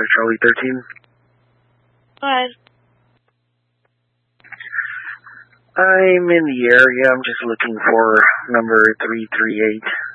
Charlie 13. Go ahead. I'm in the area. I'm just looking for number 338.